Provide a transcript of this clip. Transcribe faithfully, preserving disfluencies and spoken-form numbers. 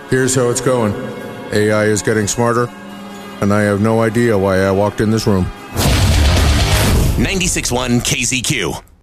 Here's how it's going. A I is getting smarter, and I have no idea why I walked in this room. ninety-six point one K Z Q.